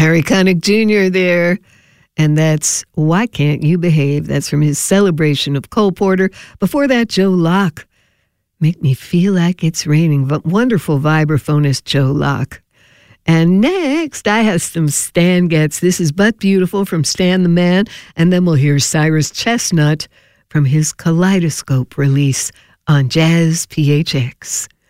Harry Connick Jr. there. And that's Why Can't You Behave? That's from his celebration of Cole Porter. Before that, Joe Locke. Make Me Feel Like It's Raining. Wonderful vibraphonist Joe Locke. And next, I have some Stan Getz. This is But Beautiful from Stan the Man. And then we'll hear Cyrus Chestnut from his Kaleidoscope release on Jazz PHX.